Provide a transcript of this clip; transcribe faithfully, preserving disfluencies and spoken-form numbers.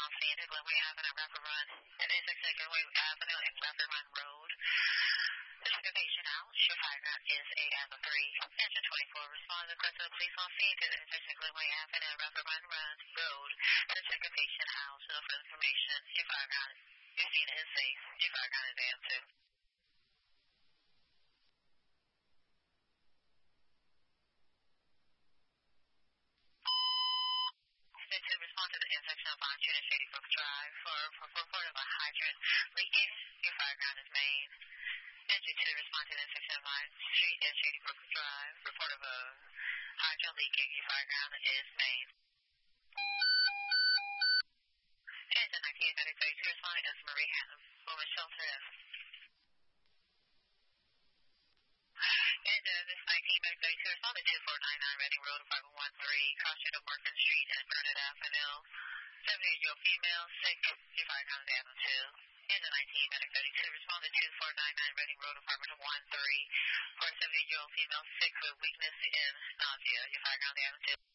on scene at Glenway Avenue, Rapid Run, and intersection at Glenway Avenue and Rapid Run Road. The second patient out, your fire ground is eight Avenue three. Engine twenty-four, respond to the request of police on scene to the intersection at Glenway Avenue and Rapid Run Run Road. The second patient out, no further information. Your fire ground, your scene is safe. Your fire ground is A M two. To respond to the intersection of Bonner and Shady Brook Drive for, for report of a hydrant leaking, your fire ground is main. Engine to respond to the intersection of Bonner Street and Shady Brook Drive, report of a hydrant leaking, your fire ground is main. Engine nineteen thirty-two responding is Marie Woman Shelter. And uh, this nineteen thirty-two responding to four ninety-nine Reading Road, apartment one three, cross street of Morgan Street and Burnett Avenue. seventy-eight-year-old female, sick, your fire ground is Avenue two. And the nineteen thirty-two responded to four ninety-nine Reading Road, apartment one three, for a seventy-eight-year-old female, sick with weakness and nausea, your fire ground is Avenue two.